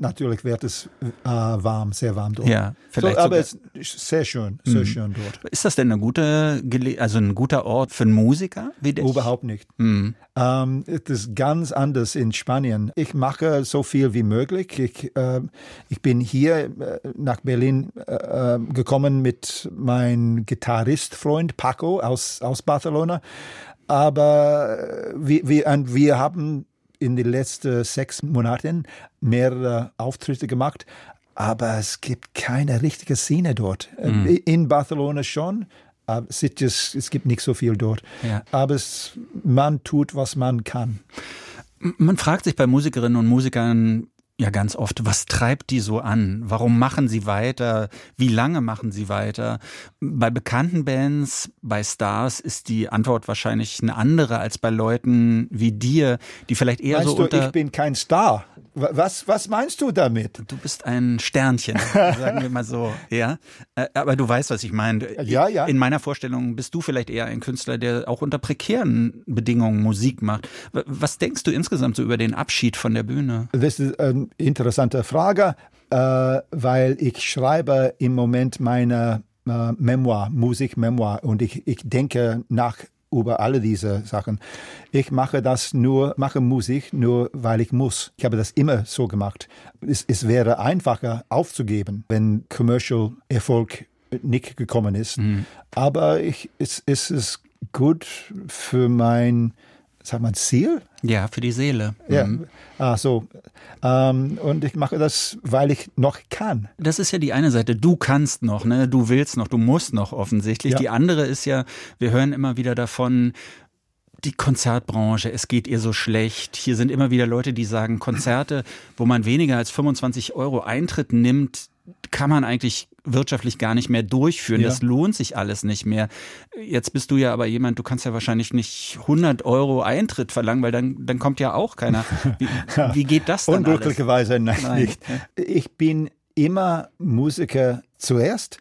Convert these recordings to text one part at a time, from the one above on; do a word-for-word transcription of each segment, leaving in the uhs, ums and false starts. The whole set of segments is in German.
natürlich wird es äh, warm, sehr warm dort. Ja, vielleicht so, aber sogar. es ist sehr schön, sehr mhm. schön dort. Ist das denn eine gute, Gele- also ein guter Ort für einen Musiker wie dich? Überhaupt nicht. Mhm. Ähm, es ist ganz anders in Spanien. Ich mache so viel wie möglich. Ich, äh, ich bin hier äh, nach Berlin äh, gekommen mit meinem Gitarristfreund Paco aus, aus Barcelona. Aber wir, wir, wir haben in den letzten sechs Monaten mehrere Auftritte gemacht. Aber es gibt keine richtige Szene dort. Mhm. In Barcelona schon. Aber es, ist, es gibt nicht so viel dort. Ja. Aber es, man tut, was man kann. Man fragt sich bei Musikerinnen und Musikern ja ganz oft, was treibt die so an? Warum machen sie weiter? Wie lange machen sie weiter? Bei bekannten Bands, bei Stars ist die Antwort wahrscheinlich eine andere als bei Leuten wie dir, die vielleicht eher Meinst so du, unter... ich bin kein Star? Was, was meinst du damit? Du bist ein Sternchen, sagen wir mal so, ja. Aber du weißt, was ich meine. Ja, ja. In meiner Vorstellung bist du vielleicht eher ein Künstler, der auch unter prekären Bedingungen Musik macht. Was denkst du insgesamt so über den Abschied von der Bühne? Das ist eine interessante Frage, äh, weil ich schreibe im Moment meine äh, Memoir, Musik-Memoir, und ich, ich denke nach über alle diese Sachen. Ich mache das nur, mache Musik nur, weil ich muss. Ich habe das immer so gemacht. Es, es wäre einfacher aufzugeben, wenn Commercial Erfolg nicht gekommen ist. Mhm. Aber ich, es, es ist gut für mein, sagt man, Ziel? Ja, für die Seele. Ja, mhm. ah, so. Ähm, und ich mache das, weil ich noch kann. Das ist ja die eine Seite. Du kannst noch, ne? Du willst noch, du musst noch offensichtlich. Ja. Die andere ist ja, wir hören immer wieder davon, die Konzertbranche, es geht ihr so schlecht. Hier sind immer wieder Leute, die sagen, Konzerte, wo man weniger als fünfundzwanzig Euro Eintritt nimmt, kann man eigentlich wirtschaftlich gar nicht mehr durchführen. Ja. Das lohnt sich alles nicht mehr. Jetzt bist du ja aber jemand, du kannst ja wahrscheinlich nicht hundert Euro Eintritt verlangen, weil dann, dann kommt ja auch keiner. Wie, wie geht das dann Unglücklicherweise alles? Nein, nein, nicht. Ich bin immer Musiker zuerst,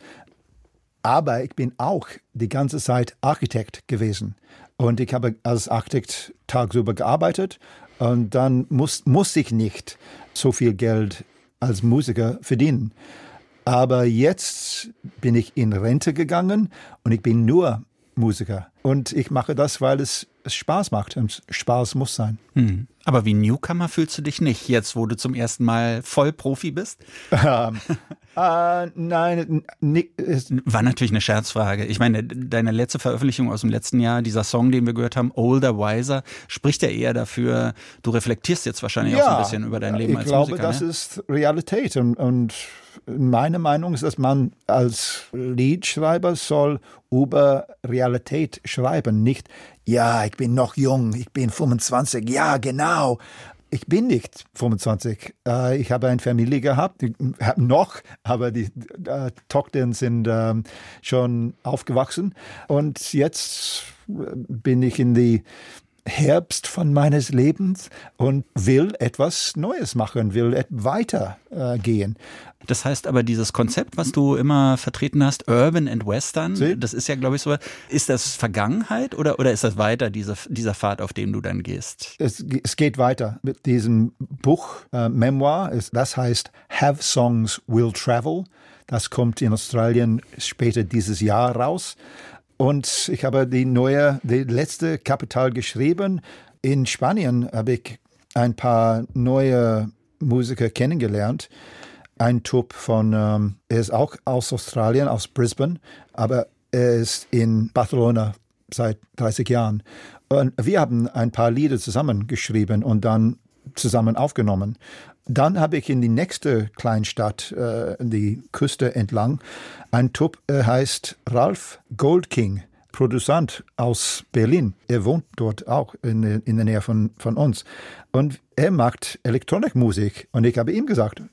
aber ich bin auch die ganze Zeit Architekt gewesen. Und ich habe als Architekt tagsüber gearbeitet und dann muss, muss ich nicht so viel Geld als Musiker verdienen. Aber jetzt bin ich in Rente gegangen und ich bin nur Musiker. Und ich mache das, weil es, es Spaß macht und Spaß muss sein. Hm. Aber wie Newcomer fühlst du dich nicht, jetzt wo du zum ersten Mal Vollprofi bist? Ähm, äh, nein. Nicht, War natürlich eine Scherzfrage. Ich meine, deine letzte Veröffentlichung aus dem letzten Jahr, dieser Song, den wir gehört haben, Older, Wiser, spricht ja eher dafür, du reflektierst jetzt wahrscheinlich ja, auch so ein bisschen über dein Leben als glaube, Musiker. Ich glaube, ne? das ist Realität. Und, und meine Meinung ist, dass man als Liedschreiber soll über Realität schreiben. Nicht, ja, ich bin noch jung, ich bin fünfundzwanzig, ja, genau. Ich bin nicht fünfundzwanzig. Äh, ich habe eine Familie gehabt, ich habe noch, aber die äh, Tochter sind äh, schon aufgewachsen. Und jetzt bin ich in die Herbst von meines Lebens und will etwas Neues machen, will weiter äh, gehen. Das heißt aber, dieses Konzept, was du immer vertreten hast, Urban and Western, Sie? das ist ja, glaube ich, so, ist das Vergangenheit oder, oder ist das weiter, diese, dieser Pfad, auf dem du dann gehst? Es, es geht weiter mit diesem Buch, äh, Memoir, das heißt Have Songs Will Travel. Das kommt in Australien später dieses Jahr raus. Und ich habe die neue, die letzte Kapital geschrieben. In Spanien habe ich ein paar neue Musiker kennengelernt. Ein Typ von, ähm, er ist auch aus Australien, aus Brisbane, aber er ist in Barcelona seit dreißig Jahren. Und wir haben ein paar Lieder zusammen geschrieben und dann zusammen aufgenommen. Dann habe ich in die nächste Kleinstadt, äh, die Küste entlang, ein Typ, er heißt Ralf Goldking, Produzent aus Berlin. Er wohnt dort auch in, in der Nähe von, von uns. Und er macht Elektronikmusik. Und ich habe ihm gesagt,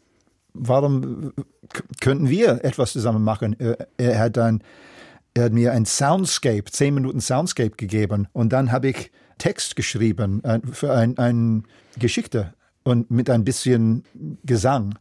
warum könnten wir etwas zusammen machen? Er, er, hat ein, er hat mir ein Soundscape, zehn Minuten Soundscape gegeben. Und dann habe ich Text geschrieben äh, für ein, eine Geschichte und mit ein bisschen Gesang.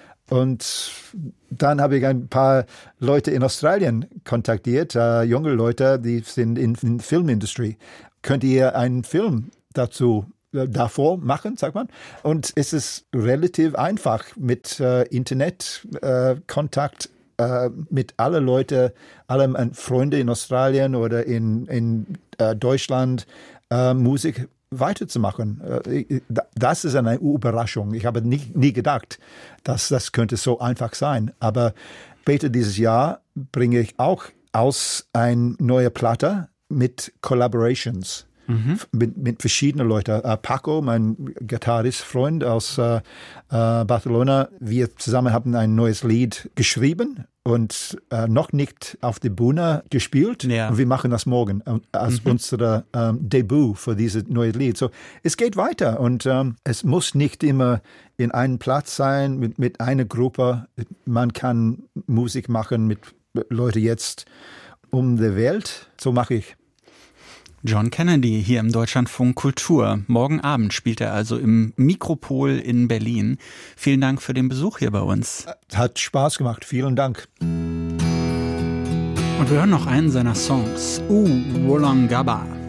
Und dann habe ich ein paar Leute in Australien kontaktiert, äh, junge Leute, die sind in der Filmindustrie. Könnt ihr einen Film dazu äh, davor machen, sagt man. Und es ist relativ einfach mit äh, Internet, äh, Kontakt äh, mit allen Leuten, allen äh, Freunde in Australien oder in, in äh, Deutschland, äh, Musik weiterzumachen. Äh, das ist eine Überraschung. Ich habe nie, nie gedacht, dass das könnte so einfach sein. Aber später dieses Jahr bringe ich auch aus eine neue Platte mit Collaborations. Mhm. Mit, mit verschiedenen Leuten. Uh, Paco, mein Gitarrist-Freund aus uh, uh, Barcelona, wir zusammen haben ein neues Lied geschrieben und uh, noch nicht auf der Bühne gespielt. Ja. Und wir machen das morgen als mhm. unser um, Debüt für dieses neue Lied. So, es geht weiter und um, es muss nicht immer in einem Platz sein, mit, mit einer Gruppe. Man kann Musik machen mit Leuten jetzt um die Welt. So mache ich. John Kennedy hier im Deutschlandfunk Kultur. Morgen Abend spielt er also im Mikropol in Berlin. Vielen Dank für den Besuch hier bei uns. Hat Spaß gemacht. Vielen Dank. Und wir hören noch einen seiner Songs. Uh, Wollongabba.